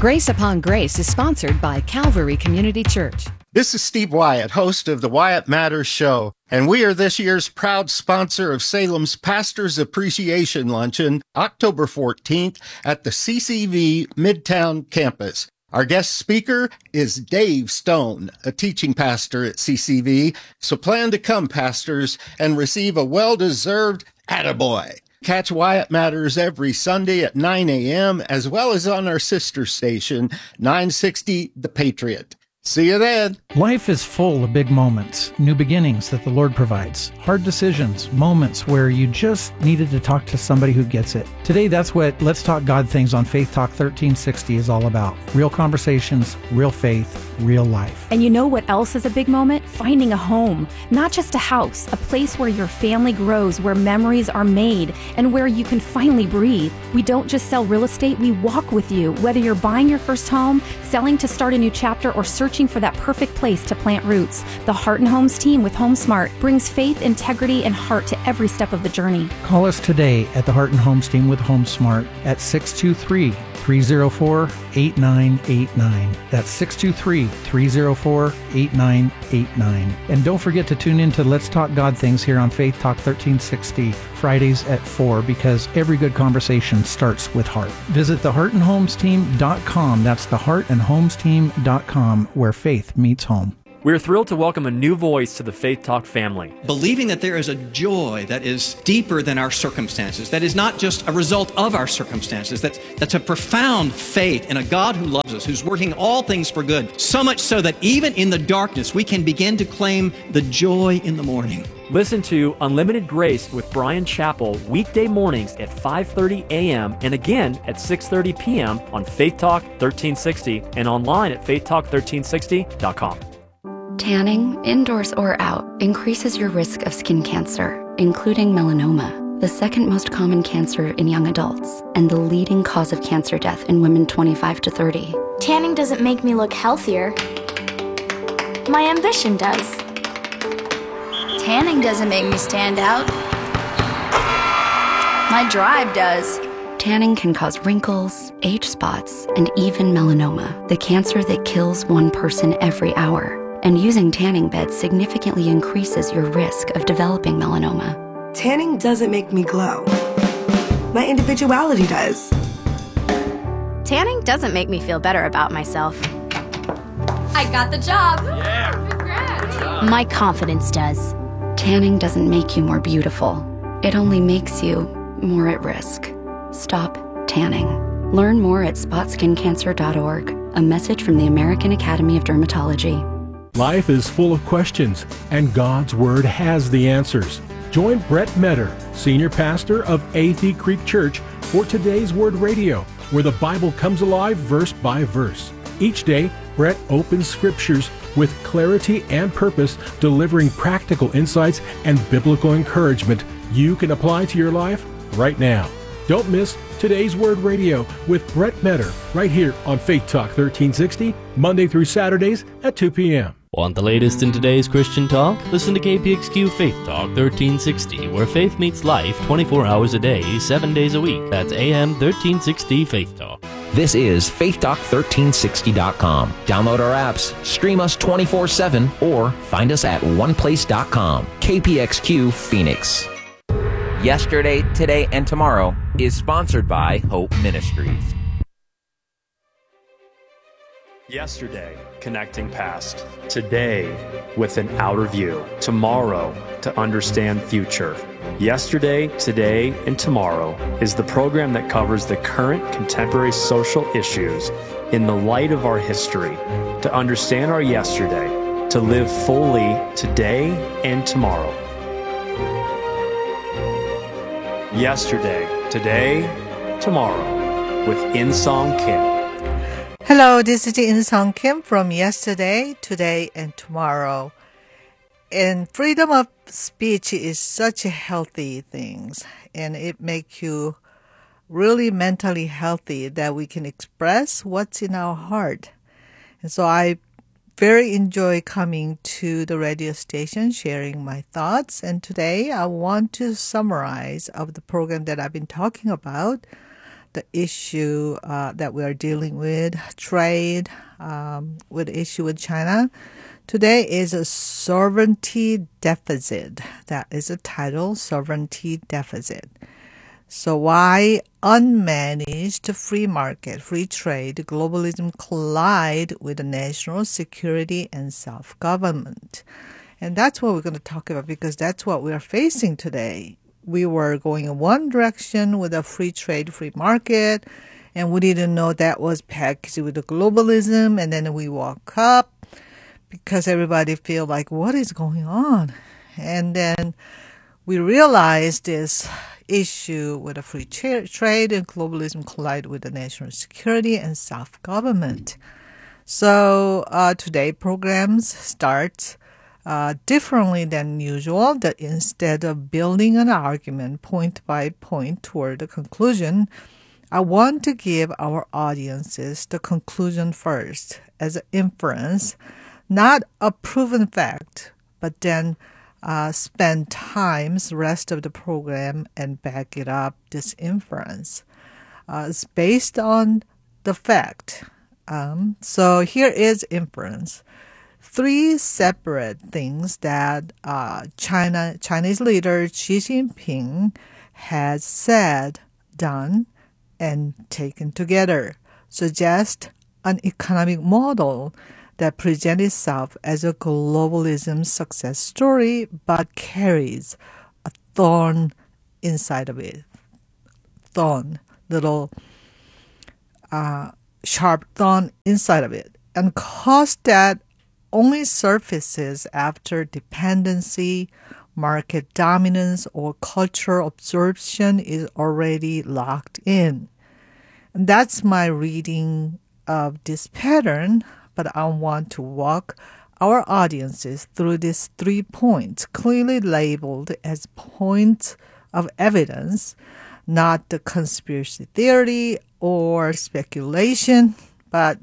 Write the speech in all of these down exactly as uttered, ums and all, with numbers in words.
Grace Upon Grace is sponsored by Calvary Community Church. This is Steve Wyatt, host of the Wyatt Matters Show, and we are this year's proud sponsor of Salem's Pastors Appreciation Luncheon, October fourteenth, at the C C V Midtown campus. Our guest speaker is Dave Stone, a teaching pastor at C C V, so plan to come, pastors, and receive a well-deserved attaboy. Catch Wyatt Matters every Sunday at nine a.m., as well as on our sister station, nine sixty The Patriot. See you then. Life is full of big moments, new beginnings that the Lord provides, hard decisions, moments where you just needed to talk to somebody who gets it. Today, that's what Let's Talk God Things on Faith Talk thirteen sixty is all about. Real conversations, real faith, real life. And you know what else is a big moment? Finding a home. Not just a house, a place where your family grows, where memories are made, and where you can finally breathe. We don't just sell real estate, we walk with you. Whether you're buying your first home, selling to start a new chapter, or searching for that perfect place to plant roots, the Heart and Homes team with HomeSmart brings faith, integrity, and heart to every step of the journey. Call us today at the Heart and Homes team with HomeSmart at six two three, three oh four, eight nine eight nine. That's six two three, three oh four, eight nine eight nine. And don't forget to tune in to Let's Talk God Things here on Faith Talk thirteen sixty, Fridays at four, because every good conversation starts with heart. Visit the heart and homes team dot com. That's the heart and homes team dot com, where faith meets home. We're thrilled to welcome a new voice to the Faith Talk family. Believing that there is a joy that is deeper than our circumstances, that is not just a result of our circumstances, that's, that's a profound faith in a God who loves us, who's working all things for good, so much so that even in the darkness, we can begin to claim the joy in the morning. Listen to Unlimited Grace with Brian Chappell weekday mornings at five thirty a.m. and again at six thirty p.m. on Faith Talk thirteen sixty and online at faith talk thirteen sixty dot com. Tanning, indoors or out, increases your risk of skin cancer, including melanoma, the second most common cancer in young adults, and the leading cause of cancer death in women twenty-five to thirty. Tanning doesn't make me look healthier. My ambition does. Tanning doesn't make me stand out. My drive does. Tanning can cause wrinkles, age spots, and even melanoma, the cancer that kills one person every hour. And using tanning beds significantly increases your risk of developing melanoma. Tanning doesn't make me glow. My individuality does. Tanning doesn't make me feel better about myself. I got the job. Yeah. Congrats. My confidence does. Tanning doesn't make you more beautiful. It only makes you more at risk. Stop tanning. Learn more at spot skin cancer dot org. A message from the American Academy of Dermatology. Life is full of questions, and God's Word has the answers. Join Brett Metter, Senior Pastor of Athey Creek Church, for Today's Word Radio, where the Bible comes alive verse by verse. Each day, Brett opens scriptures with clarity and purpose, delivering practical insights and biblical encouragement you can apply to your life right now. Don't miss Today's Word Radio with Brett Metter right here on Faith Talk thirteen sixty, Monday through Saturdays at two p.m. Want the latest in today's Christian talk? Listen to K P X Q Faith Talk thirteen sixty, where faith meets life twenty-four hours a day, seven days a week. That's A M thirteen sixty Faith Talk. This is faith talk thirteen sixty dot com. Download our apps, stream us twenty-four seven, or find us at one place dot com. K P X Q Phoenix. Yesterday, Today, and Tomorrow is sponsored by Hope Ministries. Yesterday, connecting past. Today, with an outer view. Tomorrow, to understand future. Yesterday, Today, and Tomorrow is the program that covers the current contemporary social issues in the light of our history, to understand our yesterday, to live fully today and tomorrow. Yesterday, Today, Tomorrow, with In Song Kim. Hello, this is In Song Kim from Yesterday, Today, and Tomorrow. And freedom of speech is such a healthy thing, and it makes you really mentally healthy that we can express what's in our heart. And so I very enjoy coming to the radio station, sharing my thoughts. And today I want to summarize of the program that I've been talking about, the issue uh, that we are dealing with, trade, um, with the issue with China. Today is a sovereignty deficit. That is the title, sovereignty deficit. So why unmanaged free market, free trade, globalism collide with the national security and self-government? And that's what we're going to talk about, because that's what we are facing today. We were going in one direction with a free trade, free market, and we didn't know that was packaged with the globalism. And then we woke up because everybody feel like, what is going on? And then we realized this issue with the free tra- trade and globalism collide with the national security and self-government. So uh, today programs start Uh, differently than usual, that instead of building an argument point by point toward the conclusion, I want to give our audiences the conclusion first as an inference, not a proven fact, but then uh, spend times the rest of the program and back it up, this inference. Uh, it's based on the fact. Um, so here is inference. Three separate things that uh, China Chinese leader Xi Jinping has said, done, and taken together suggest an economic model that presents itself as a globalism success story, but carries a thorn inside of it. Thorn, little uh, sharp thorn inside of it, and cause that only surfaces after dependency, market dominance, or cultural absorption is already locked in. And that's my reading of this pattern, but I want to walk our audiences through these three points, clearly labeled as points of evidence, not the conspiracy theory or speculation, but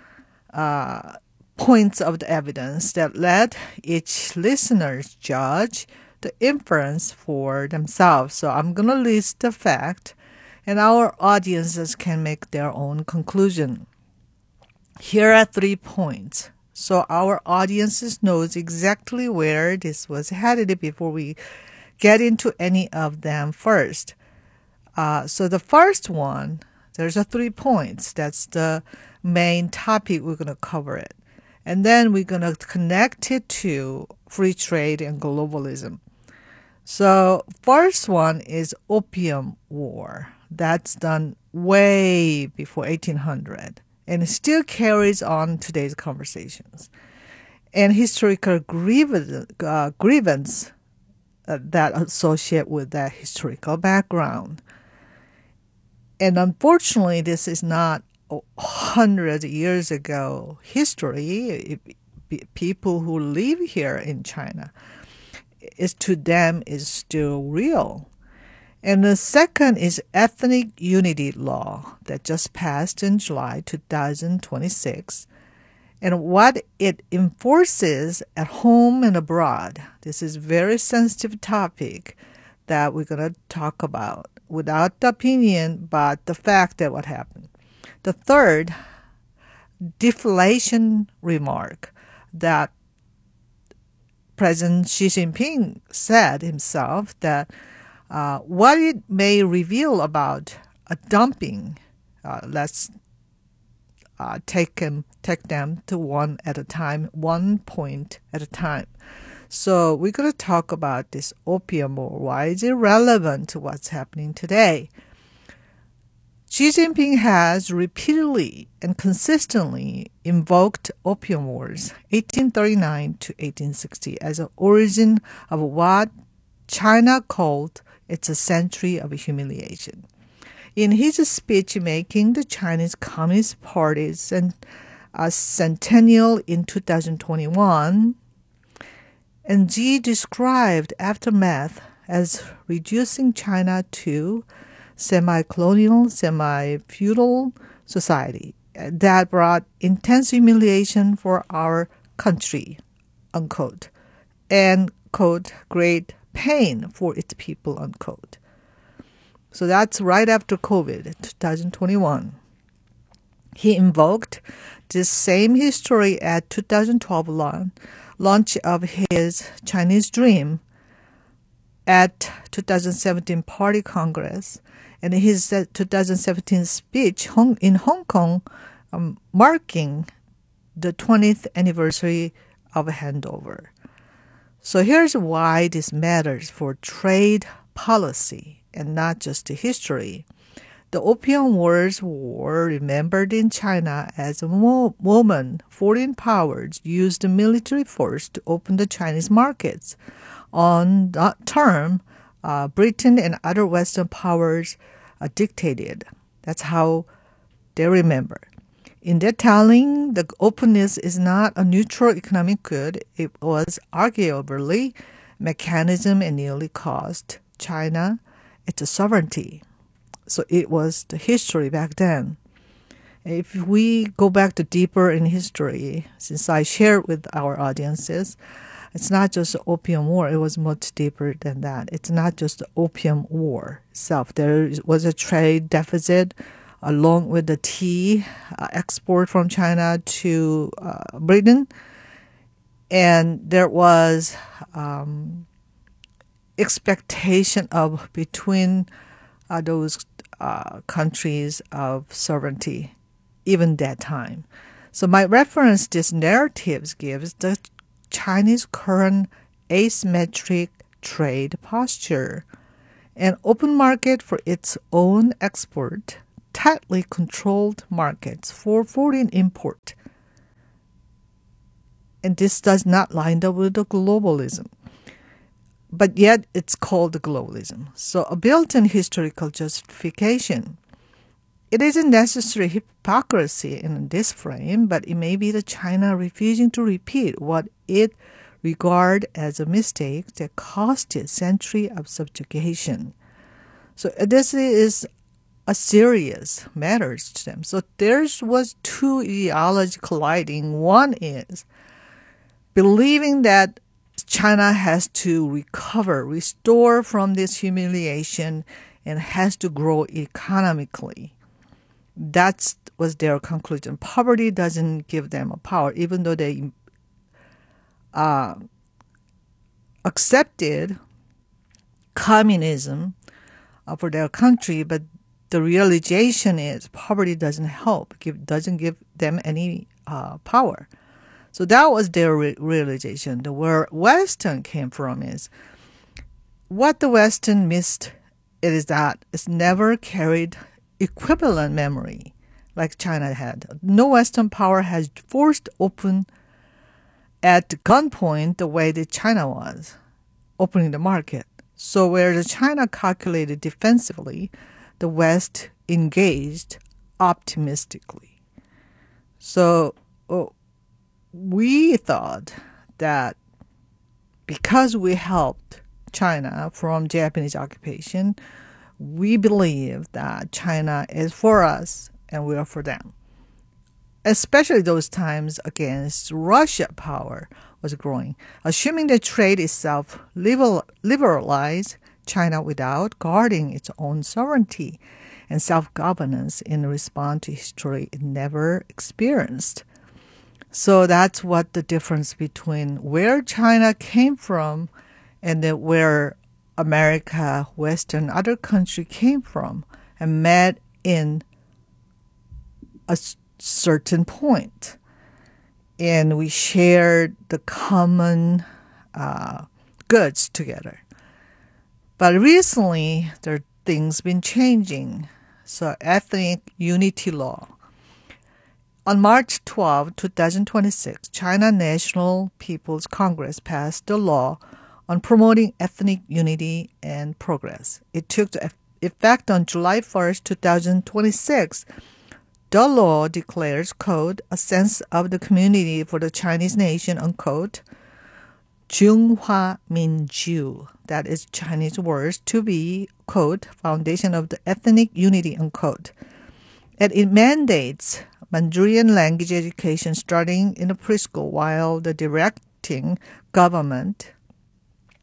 uh, points of the evidence that let each listener judge the inference for themselves. So I'm going to list the fact, and our audiences can make their own conclusion. Here are three points. So our audiences knows exactly where this was headed before we get into any of them first. Uh, so the first one, there's a three points. That's the main topic we're going to cover it. And then we're going to connect it to free trade and globalism. So first one is Opium War. That's done way before eighteen hundred. And it still carries on today's conversations. And historical grievance, uh, grievance uh, that associate with that historical background. And unfortunately, this is not hundred years ago history. People who live here in China, is to them is still real. And the second is ethnic unity law that just passed in July two thousand twenty-six. And what it enforces at home and abroad. This is a very sensitive topic that we're going to talk about without the opinion, but the fact that what happened. The third, deflation remark that President Xi Jinping said himself that uh, what it may reveal about a dumping, uh, let's uh, take them, take them to one at a time, one point at a time. So we're going to talk about this opium war. Why is it relevant to what's happening today? Xi Jinping has repeatedly and consistently invoked Opium Wars, eighteen thirty-nine to eighteen sixty, as an origin of what China called its a century of humiliation. In his speech making the Chinese Communist Party's uh, centennial in two thousand twenty-one, and Xi described aftermath as reducing China to semi-colonial, semi-feudal society that brought intense humiliation for our country, unquote, and, quote, great pain for its people, unquote. So that's right after COVID, twenty twenty-one. He invoked this same history at two thousand twelve launch, launch of his Chinese Dream at two thousand seventeen Party Congress, and his two thousand seventeen speech in Hong Kong um, marking the twentieth anniversary of handover. So here's why this matters for trade policy and not just the history. The Opium Wars were remembered in China as a mo- moment foreign powers used the military force to open the Chinese markets. On that term, uh, Britain and other Western powers uh, dictated. That's how they remember. In their telling, the openness is not a neutral economic good. It was arguably mechanism and nearly cost China its sovereignty. So it was the history back then. If we go back to deeper in history, since I shared with our audiences, it's not just the Opium War. It was much deeper than that. It's not just the Opium War itself. There was a trade deficit along with the tea uh, export from China to uh, Britain. And there was um, expectation of between uh, those uh, countries of sovereignty, even that time. So my reference these narratives gives the Chinese current asymmetric trade posture, an open market for its own export, tightly controlled markets for foreign import. And this does not line up with the globalism. But yet it's called globalism. So a built-in historical justification. It isn't necessarily hypocrisy in this frame, but it may be the China refusing to repeat what it regard as a mistake that cost it a century of subjugation. So this is a serious matter to them. So there was two ideologies colliding. One is believing that China has to recover, restore from this humiliation, and has to grow economically. That was their conclusion. Poverty doesn't give them a power, even though they uh, accepted communism uh, for their country, but the realization is poverty doesn't help, give, doesn't give them any uh, power. So that was their re- realization. The where Western came from is what the Western missed. It is that it's never carried equivalent memory like China had. No Western power has forced open at gunpoint the way that China was opening the market. So where the China calculated defensively, the West engaged optimistically. So oh, we thought that because we helped China from Japanese occupation, we believe that China is for us and we are for them. Especially those times against Russia power was growing. Assuming that trade itself liberal, liberalized China without guarding its own sovereignty and self-governance in response to history it never experienced. So that's what the difference between where China came from and then where America, Western, other country came from and met in a certain point. And we shared the common uh, goods together. But recently, there are things been changing. So ethnic unity law. On March twelfth, twenty twenty-six, China National People's Congress passed the law on promoting ethnic unity and progress. It took effect on July first, twenty twenty-six. The law declares, quote, a sense of the community for the Chinese nation, unquote, 中华民族, that is Chinese words, to be, quote, foundation of the ethnic unity, unquote. And it mandates Mandarin language education starting in the preschool while the directing government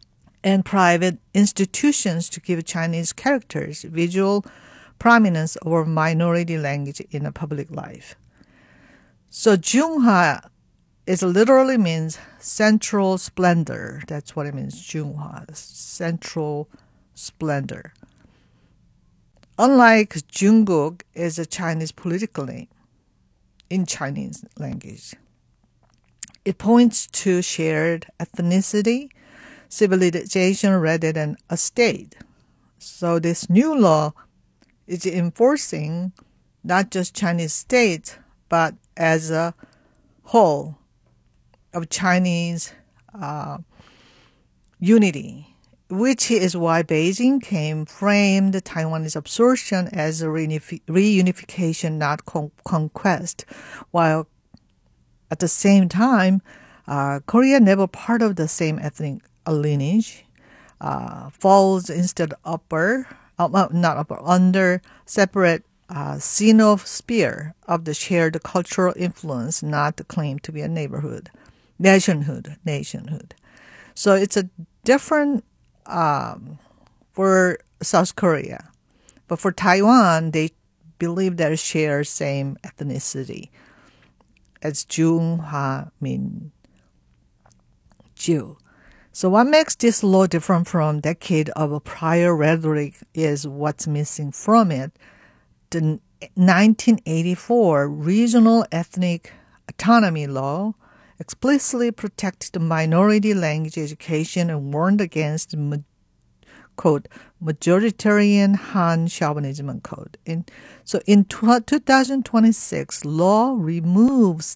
and private institutions to give Chinese characters visual prominence over minority language in a public life. So Zhonghua is literally means central splendor. That's what it means, Zhonghua, central splendor. Unlike Jungkook is a Chinese political name in Chinese language. It points to shared ethnicity, civilization rather than a state. So this new law is enforcing not just Chinese state, but as a whole of Chinese uh, unity, which is why Beijing came framed Taiwanese absorption as a reunif- reunification, not con- conquest, while at the same time, uh, Korea, never part of the same ethnic lineage, uh, falls instead upper, uh, not upper, under separate uh, Sinosphere of the shared cultural influence, not claimed to be a neighborhood, nationhood, nationhood. So it's a different um, for South Korea, but for Taiwan, they believe they share same ethnicity, as Zhonghua mean Jew. So what makes this law different from decade of prior rhetoric is what's missing from it. The nineteen eighty-four Regional Ethnic Autonomy Law explicitly protected the minority language education and warned against, quote, majoritarian Han chauvinism, unquote. In, so in two thousand twenty-six, law removes